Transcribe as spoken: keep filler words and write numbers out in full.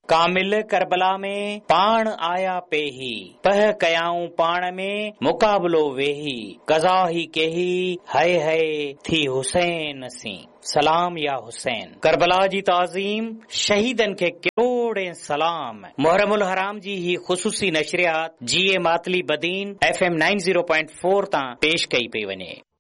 कामिल करबला में पाण आया पेही, पह कयाऊं पाण में मुकाबलो वेही, कज़ा ही केही है है थी हुसैन सी। सलाम या हुसैन। करबला जी ताज़ीम, शहीदन खे करोड़े सलाम। मुहर्रमुल हराम जी ही ख़ुसूसी नशरियात जी ए Matali Badin F M nine zero point four तां पेश कई पई वञे।